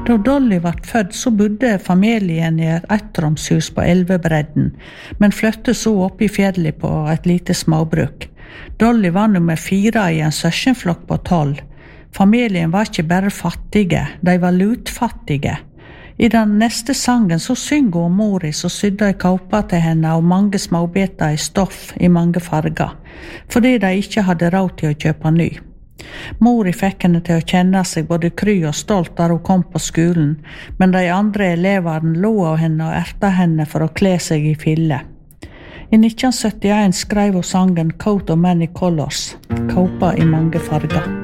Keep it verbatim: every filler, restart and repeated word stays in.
Da Dolly var født, så bodde familien i et ettromshus på Elvebredden, men flyttet så opp i fjellet på et lite småbruk. Dolly var nummer fire i en søskenflokk på tolv. Familien var ikke bare fattige, de var lutfattige. I den neste sangen så synger hun mori som sydde ei kåpe til henne og mange småbiter i stoff i mange farger, fordi de ikke hadde råd til å kjøpe ny. Mori fikk henne til å kjenne seg både kry og stolt da hun kom på skolen, men de andre eleverne lo av henne og erta henne for å kle seg i fille. I nitten syttien skrev hun sangen Coat of Many Colors, kåpa i mange farger.